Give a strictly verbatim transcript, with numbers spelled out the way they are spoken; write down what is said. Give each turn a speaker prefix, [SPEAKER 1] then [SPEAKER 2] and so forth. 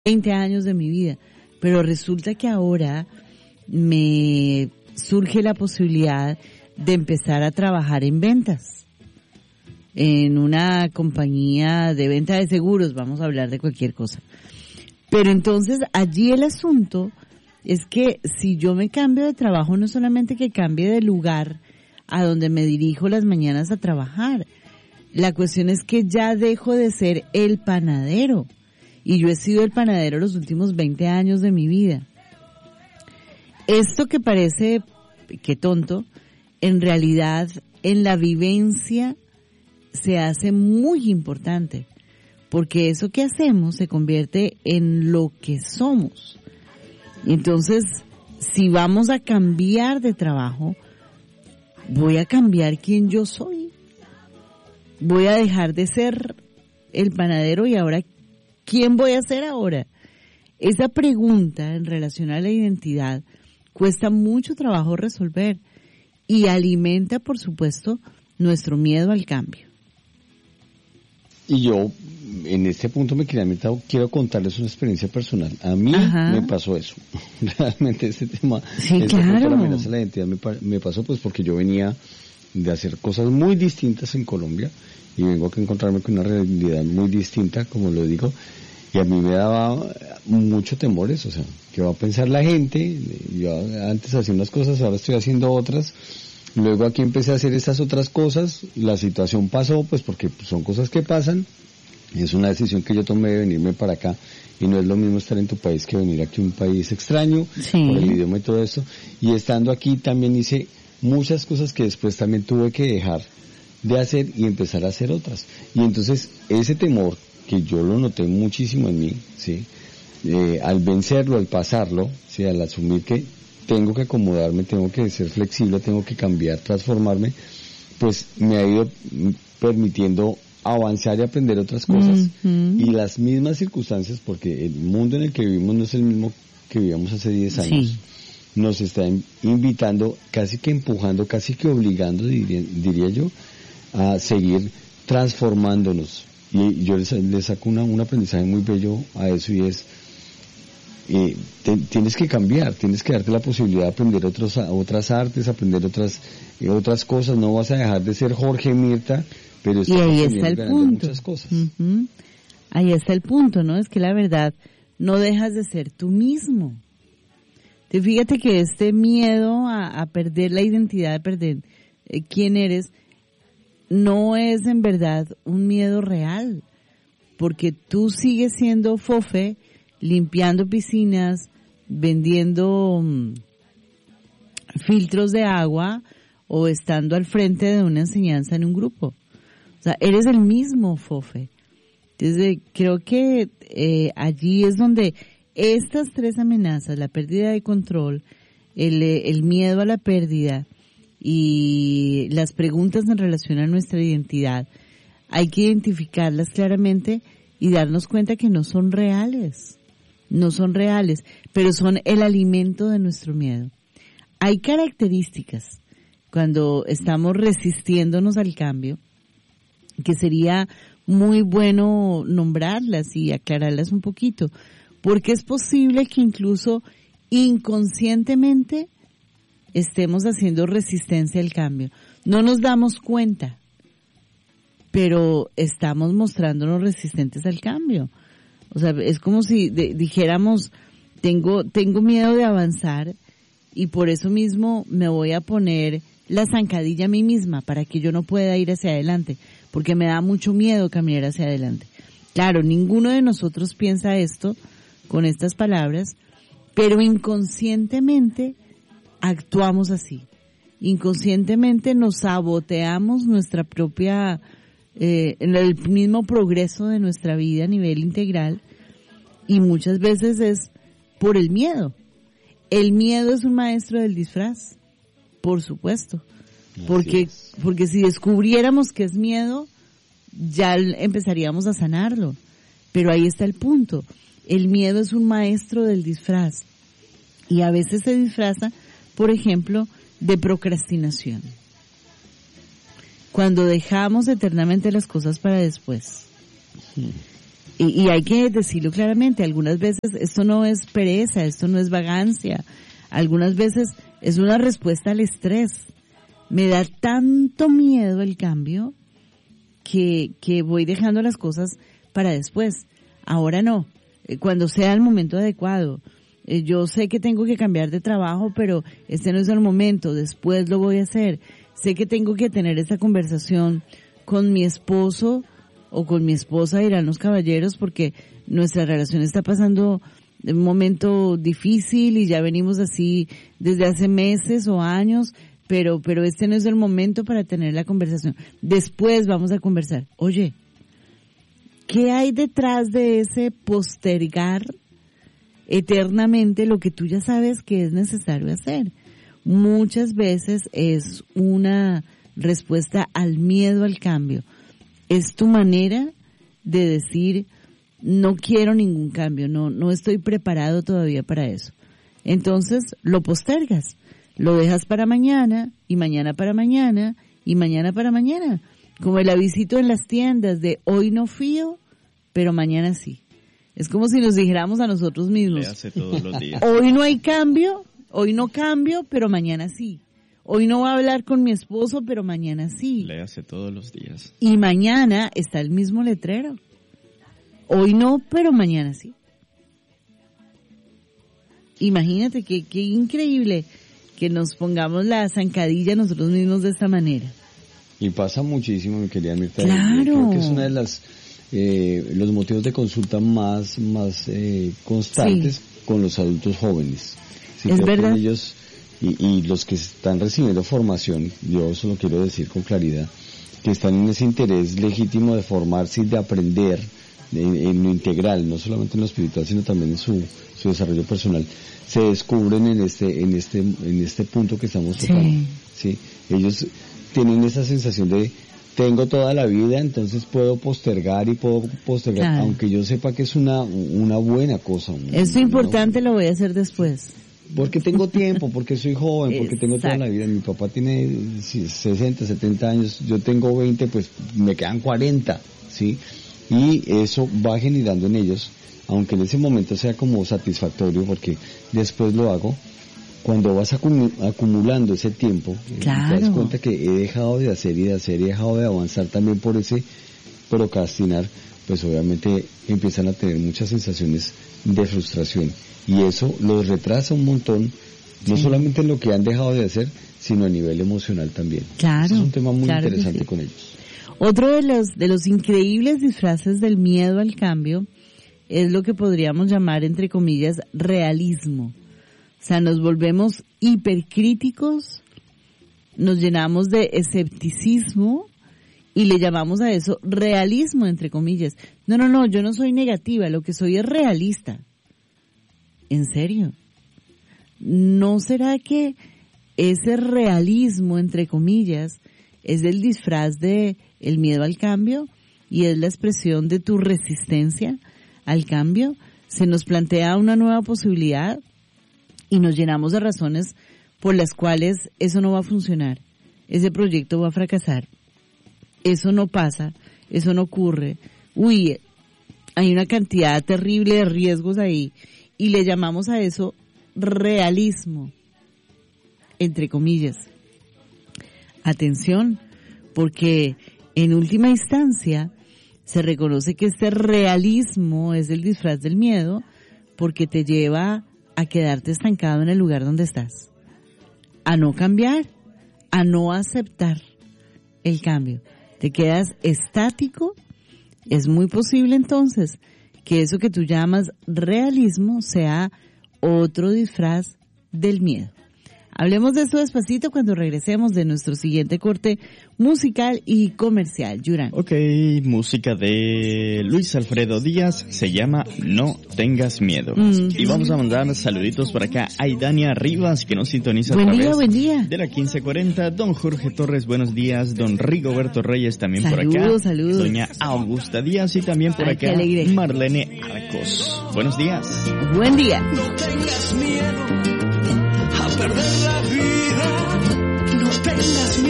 [SPEAKER 1] veinte años de mi vida, pero resulta que ahora me surge la posibilidad de empezar a trabajar en ventas, en una compañía de venta de seguros, vamos a hablar de cualquier cosa. Pero entonces allí el asunto es que si yo me cambio de trabajo, no solamente que cambie de lugar a donde me dirijo las mañanas a trabajar, la cuestión es que ya dejo de ser el panadero. Y yo he sido el panadero los últimos veinte años de mi vida. Esto que parece que tonto, en realidad en la vivencia se hace muy importante, porque eso que hacemos se convierte en lo que somos. Entonces, si vamos a cambiar de trabajo, voy a cambiar quién yo soy. Voy a dejar de ser el panadero y ahora, ¿quién voy a ser ahora? Esa pregunta en relación a la identidad cuesta mucho trabajo resolver y alimenta, por supuesto, nuestro miedo al cambio.
[SPEAKER 2] Y yo, en este punto, me quería meter, quiero contarles una experiencia personal. A mí Ajá. me pasó eso. Realmente este tema,
[SPEAKER 1] sí,
[SPEAKER 2] este
[SPEAKER 1] claro.
[SPEAKER 2] punto de la amenaza a la identidad me, me pasó pues porque yo venía de hacer cosas muy distintas en Colombia y vengo a encontrarme con una realidad muy distinta, como lo digo, y a mí me daba mucho temor eso, o sea, ¿qué va a pensar la gente? Yo antes hacía unas cosas, ahora estoy haciendo otras. Luego aquí empecé a hacer estas otras cosas, la situación pasó, pues porque son cosas que pasan, es una decisión que yo tomé de venirme para acá, y no es lo mismo estar en tu país que venir aquí a un país extraño,
[SPEAKER 1] sí.
[SPEAKER 2] por el idioma y todo esto, y estando aquí también hice muchas cosas que después también tuve que dejar de hacer y empezar a hacer otras, y entonces ese temor, que yo lo noté muchísimo en mí, sí, eh, al vencerlo, al pasarlo, sí, al asumir que tengo que acomodarme, tengo que ser flexible, tengo que cambiar, transformarme, pues me ha ido permitiendo avanzar y aprender otras cosas.
[SPEAKER 1] Uh-huh.
[SPEAKER 2] Y las mismas circunstancias, porque el mundo en el que vivimos no es el mismo que vivíamos hace diez años, sí. Nos está invitando, casi que empujando, casi que obligando, diría, diría yo, a seguir transformándonos. Y yo les, les saco una, un aprendizaje muy bello a eso, y es Eh, te, tienes que cambiar, tienes que darte la posibilidad de aprender otros, otras artes, aprender otras eh, otras cosas. No vas a dejar de ser Jorge Mirta, pero
[SPEAKER 1] y ahí está el punto.
[SPEAKER 2] Muchas cosas.
[SPEAKER 1] Uh-huh. Ahí está el punto, ¿no? Es que la verdad, no dejas de ser tú mismo. Te fíjate que este miedo a, a perder la identidad, a perder eh, quién eres, no es en verdad un miedo real, porque tú sigues siendo Fofe, limpiando piscinas, vendiendo um, filtros de agua o estando al frente de una enseñanza en un grupo. O sea, eres el mismo Fofe. Entonces, creo que eh, allí es donde estas tres amenazas, la pérdida de control, el, el miedo a la pérdida y las preguntas en relación a nuestra identidad, hay que identificarlas claramente y darnos cuenta que no son reales. No son reales, pero son el alimento de nuestro miedo. Hay características cuando estamos resistiéndonos al cambio que sería muy bueno nombrarlas y aclararlas un poquito, porque es posible que incluso inconscientemente estemos haciendo resistencia al cambio. No nos damos cuenta, pero estamos mostrándonos resistentes al cambio. O sea, es como si de, dijéramos, tengo, tengo miedo de avanzar y por eso mismo me voy a poner la zancadilla a mí misma para que yo no pueda ir hacia adelante, porque me da mucho miedo caminar hacia adelante. Claro, ninguno de nosotros piensa esto con estas palabras, pero inconscientemente actuamos así. Inconscientemente nos saboteamos nuestra propia Eh, en el mismo progreso de nuestra vida a nivel integral, y muchas veces es por el miedo. El miedo es un maestro del disfraz, por supuesto, porque porque si descubriéramos que es miedo, ya empezaríamos a sanarlo, pero ahí está el punto. El miedo es un maestro del disfraz y a veces se disfraza, por ejemplo, de procrastinación. Cuando dejamos eternamente las cosas para después. Y, y hay que decirlo claramente, algunas veces esto no es pereza, esto no es vagancia, algunas veces es una respuesta al estrés. Me da tanto miedo el cambio que, que voy dejando las cosas para después. Ahora no, cuando sea el momento adecuado. Yo sé que tengo que cambiar de trabajo, pero este no es el momento, después lo voy a hacer. Sé que tengo que tener esa conversación con mi esposo o con mi esposa, dirán los caballeros, porque nuestra relación está pasando un momento difícil y ya venimos así desde hace meses o años, pero pero este no es el momento para tener la conversación. Después vamos a conversar. Oye, ¿qué hay detrás de ese postergar eternamente lo que tú ya sabes que es necesario hacer? Muchas veces es una respuesta al miedo al cambio. Es tu manera de decir, no quiero ningún cambio, no, no estoy preparado todavía para eso. Entonces lo postergas, lo dejas para mañana, y mañana para mañana, y mañana para mañana. Como el avisito en las tiendas de hoy no fío, pero mañana sí. Es como si nos dijéramos a nosotros mismos,
[SPEAKER 3] hace todos los días.
[SPEAKER 1] Hoy no hay cambio, hoy no cambio, pero mañana sí. Hoy no voy a hablar con mi esposo, pero mañana sí.
[SPEAKER 3] Le hace todos los días.
[SPEAKER 1] Y mañana está el mismo letrero. Hoy no, pero mañana sí. Imagínate qué qué increíble que nos pongamos la zancadilla nosotros mismos de esta manera.
[SPEAKER 2] Y pasa muchísimo, mi querida Mirta.
[SPEAKER 1] Claro.
[SPEAKER 2] Creo que es una de las eh, los motivos de consulta más más eh, constantes sí. con los adultos jóvenes. Sí,
[SPEAKER 1] es verdad.
[SPEAKER 2] Ellos y, y los que están recibiendo formación, yo eso lo quiero decir con claridad, que están en ese interés legítimo de formarse y de aprender en, en lo integral, no solamente en lo espiritual, sino también en su su desarrollo personal, se descubren en este en este en este punto que estamos tocando. Sí. ¿Sí? Ellos tienen esa sensación de tengo toda la vida, entonces puedo postergar y puedo postergar, claro. aunque yo sepa que es una una buena cosa.
[SPEAKER 1] Esto es importante, lo voy a hacer después.
[SPEAKER 2] Porque tengo tiempo, porque soy joven, porque tengo toda la vida. Mi papá tiene sesenta, setenta años, yo tengo veinte, pues me quedan cuarenta, ¿sí? Y eso va generando en ellos, aunque en ese momento sea como satisfactorio, porque después lo hago, cuando vas acumulando ese tiempo,
[SPEAKER 1] claro.
[SPEAKER 2] te das cuenta que he dejado de hacer y de hacer y he dejado de avanzar también por ese procrastinar, pues obviamente empiezan a tener muchas sensaciones de frustración. Y eso los retrasa un montón, no sí. solamente en lo que han dejado de hacer, sino a nivel emocional también.
[SPEAKER 1] Claro.
[SPEAKER 2] Este es un tema muy
[SPEAKER 1] claro
[SPEAKER 2] interesante
[SPEAKER 1] sí.
[SPEAKER 2] con ellos.
[SPEAKER 1] Otro de los, de los increíbles disfraces del miedo al cambio es lo que podríamos llamar, entre comillas, realismo. O sea, nos volvemos hipercríticos, nos llenamos de escepticismo y le llamamos a eso realismo, entre comillas. No, no, no, yo no soy negativa, lo que soy es realista. ¿En serio? ¿No será que ese realismo, entre comillas, es el disfraz de el miedo al cambio y es la expresión de tu resistencia al cambio? Se nos plantea una nueva posibilidad y nos llenamos de razones por las cuales eso no va a funcionar, ese proyecto va a fracasar, eso no pasa, eso no ocurre, uy, hay una cantidad terrible de riesgos ahí, y le llamamos a eso realismo, entre comillas. Atención, porque en última instancia se reconoce que este realismo es el disfraz del miedo porque te lleva a quedarte estancado en el lugar donde estás, a no cambiar, a no aceptar el cambio. Te quedas estático. Es muy posible entonces que eso que tú llamas realismo sea otro disfraz del miedo. Hablemos de eso despacito cuando regresemos de nuestro siguiente corte musical y comercial. Yuran.
[SPEAKER 3] Ok, música de Luis Alfredo Díaz, se llama No Tengas Miedo. Mm. Y vamos a mandar saluditos por acá a Aidania Rivas, que nos sintoniza
[SPEAKER 1] buen
[SPEAKER 3] a
[SPEAKER 1] día,
[SPEAKER 3] través
[SPEAKER 1] buen día.
[SPEAKER 3] de la quince cuarenta. Don Jorge Torres, buenos días. Don Rigoberto Reyes también
[SPEAKER 1] saludos,
[SPEAKER 3] por acá.
[SPEAKER 1] Saludos,
[SPEAKER 3] Doña Augusta Díaz y también por
[SPEAKER 1] Ay,
[SPEAKER 3] acá Marlene Arcos. Buenos días.
[SPEAKER 1] Buen día.
[SPEAKER 4] No tengas miedo a perder